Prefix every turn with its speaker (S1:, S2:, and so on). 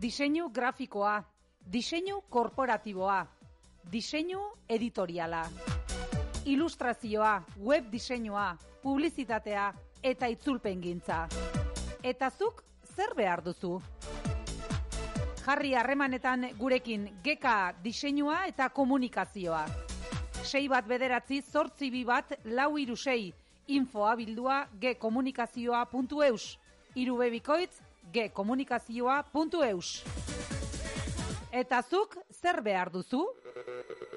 S1: Diseinu grafikoa, diseinu korporatiboa, diseinu editoriala, ilustrazioa, web diseinua, publizitatea eta itzulpengintza. Eta zuk zer behar duzu? Jarri harremanetan gurekin GK diseinua eta komunikazioa. 6198424 info abildua gkomunikazioa.eus irubebikoitz gkomunikazioa.eus. Eta zuk zer behar duzu?